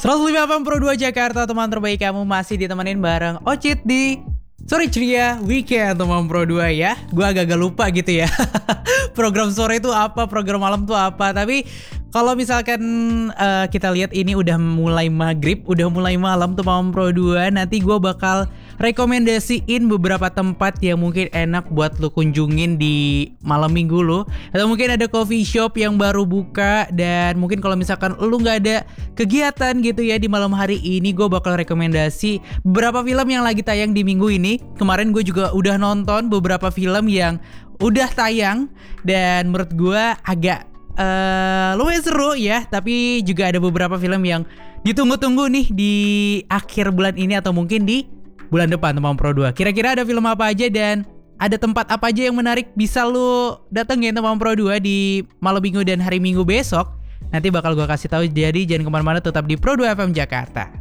105 Pro 2 Jakarta, teman terbaik kamu masih ditemenin bareng Ocit di Sore Ceria Weekend teman Pro 2 ya. Gue agak lupa gitu ya. Program sore itu apa, program malam itu apa. Tapi kalau misalkan kita lihat ini udah mulai maghrib, udah mulai malam teman Pro 2. Nanti gue bakal rekomendasiin beberapa tempat yang mungkin enak buat lu kunjungin di malam minggu lu. Atau mungkin ada coffee shop yang baru buka. Dan mungkin kalau misalkan lu gak ada kegiatan gitu ya di malam hari ini, gue bakal rekomendasi beberapa film yang lagi tayang di minggu ini. Kemarin gue juga udah nonton beberapa film yang udah tayang dan menurut gue agak lumayan seru ya. Tapi juga ada beberapa film yang ditunggu-tunggu nih di akhir bulan ini atau mungkin di bulan depan teman Pro 2. Kira-kira ada film apa aja dan ada tempat apa aja yang menarik bisa lu datengin teman Pro 2 di malam minggu dan hari minggu besok. Nanti bakal gue kasih tahu, jadi jangan kemana-mana, tetap di Pro 2 FM Jakarta.